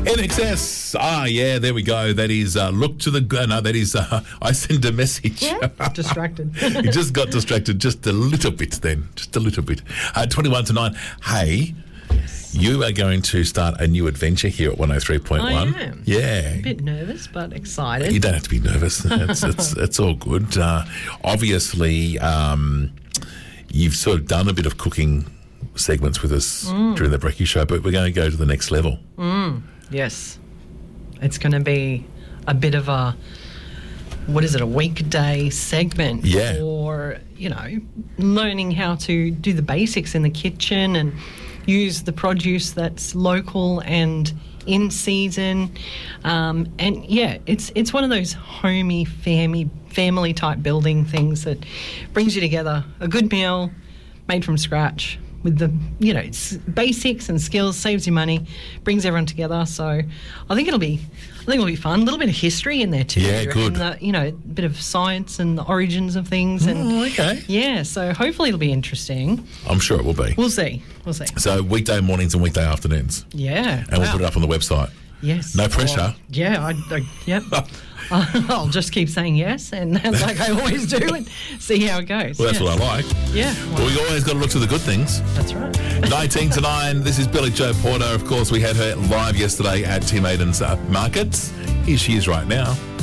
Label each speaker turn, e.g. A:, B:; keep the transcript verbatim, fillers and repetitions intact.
A: N X S. Ah, yeah, there we go. That is uh, look to the... Uh, no, that is... Uh, I sent a message.
B: Yeah, distracted.
A: You just got distracted just a little bit then. Just a little bit. Uh, twenty-one to nine. Hey, you are going to start a new adventure here at one oh three point one.
B: I am.
A: Yeah.
B: A bit nervous, but excited.
A: You don't have to be nervous. It's, it's, it's all good. Uh, obviously, um, you've sort of done a bit of cooking segments with us mm. during the Brekkie Show, but we're going to go to the next level.
B: Mm. Yes. It's going to be a bit of a, what is it, a weekday segment
A: yeah.
B: for, you know, learning how to do the basics in the kitchen and use the produce that's local and in season. Um, and, yeah, it's it's one of those homey, family, family type building things that brings you together. A good meal made from scratch with the, you know, it's basics and skills, saves you money, brings everyone together. So I think it'll be, I think it'll be fun. A little bit of history in there too.
A: Yeah, good.
B: And the, you know, a bit of science and the origins of things. And
A: oh, okay.
B: Yeah, so hopefully it'll be interesting.
A: I'm sure it will be.
B: We'll see. We'll see.
A: So weekday mornings and weekday afternoons.
B: Yeah.
A: And wow. we'll put it up on the website.
B: Yes.
A: No pressure.
B: Oh, yeah. I, I, yep. I'll just keep saying yes, and like I always do, and see how it goes.
A: Well, that's
B: yeah.
A: what I like.
B: Yeah.
A: Well, well, you always got to look to the good things.
B: That's right.
A: nineteen to nine, this is Billy Joe Porter. Of course, we had her live yesterday at Tim Aiden's uh, Markets. Here she is right now.